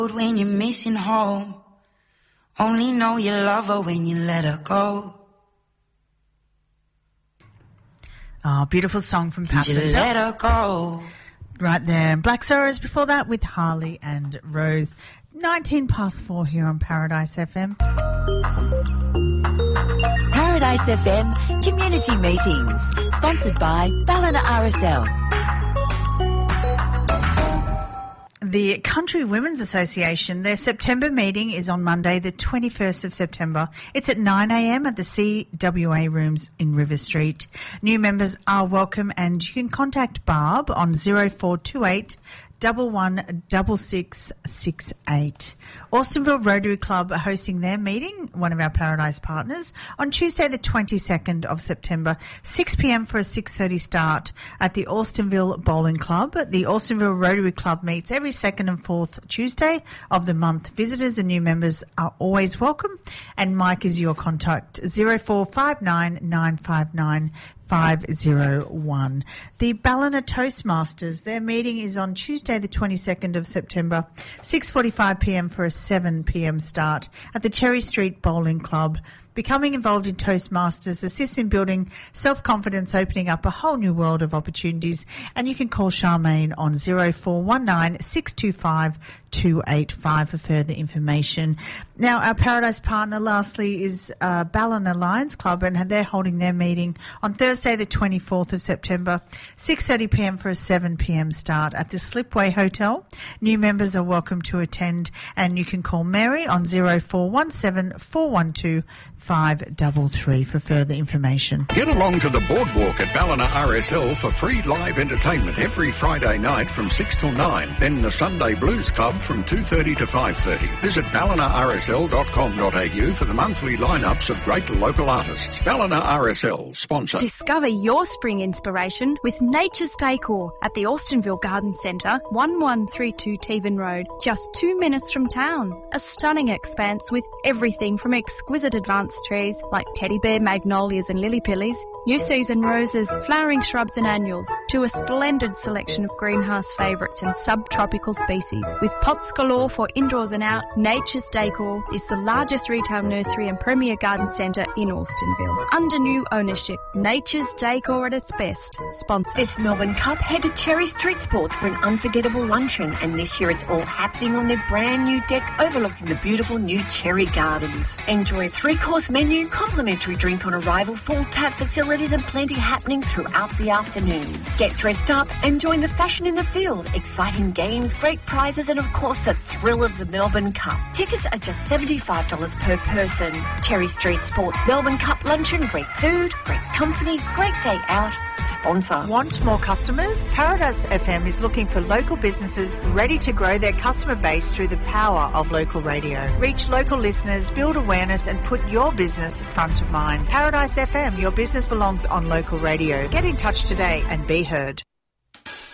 When you're missing home, only know you love her when you let her go. Oh, beautiful song from Passenger. Just let her go. Right there. Black Sorrows before that with Harley and Rose. 4:19 here on Paradise FM. Paradise FM Community Meetings, sponsored by Ballina RSL. The Country Women's Association, their September meeting is on Monday, the 21st of September. It's at 9 a.m. at the CWA Rooms in River Street. New members are welcome, and you can contact Barb on 0428 116668. Austinville Rotary Club are hosting their meeting, one of our Paradise partners, on Tuesday the 22nd of September, 6 p.m. for a 6:30 start at the Austinville Bowling Club. The Austinville Rotary Club meets every second and fourth Tuesday of the month. Visitors and new members are always welcome, and Mike is your contact, 0459 959 501. The Ballina Toastmasters, their meeting is on Tuesday the 22nd of September, 6:45 p.m. for a 7 p.m. start at the Cherry Street Bowling Club. Becoming involved in Toastmasters assists in building self-confidence, opening up a whole new world of opportunities, and you can call Charmaine on 0419 625 285 for further information. Now, our Paradise partner, lastly, is Ballina Lions Club, and they're holding their meeting on Thursday the 24th of September, 6:30 p.m. for a 7 p.m. start at the Slipway Hotel. New members are welcome to attend, and you can call Mary on 0417 412 533 for further information. Get along to the boardwalk at Ballina RSL for free live entertainment every Friday night from 6 till 9. Then the Sunday Blues Club from 2:30 to 5:30. Visit ballinarsl.com.au for the monthly lineups of great local artists. Ballina RSL, sponsor. Discover your spring inspiration with Nature's Decor at the Austinville Garden Centre, 1132 Tevan Road, just 2 minutes from town. A stunning expanse with everything from exquisite advanced trees like teddy bear, magnolias and lily pillies, new season roses, flowering shrubs and annuals, to a splendid selection of greenhouse favourites and subtropical species. With pots galore for indoors and out, Nature's Decor is the largest retail nursery and premier garden centre in Austinville. Under new ownership, Nature's Decor at its best. Sponsor. This Melbourne Cup, head to Cherry Street Sports for an unforgettable luncheon, and this year it's all happening on their brand new deck overlooking the beautiful new Cherry Gardens. Enjoy a 3-course menu, complimentary drink on arrival, full tap facilities and plenty happening throughout the afternoon. Get dressed up and join the fashion in the field, exciting games, great prizes and of course the thrill of the Melbourne Cup. Tickets are just $75 per person. Cherry Street Sports Melbourne Cup luncheon, great food, great company, great day out. Sponsor. Want more customers? Paradise FM is looking for local businesses ready to grow their customer base through the power of local radio. Reach local listeners, build awareness and put your business front of mind. Paradise FM, your business belongs on local radio. Get in touch today and be heard.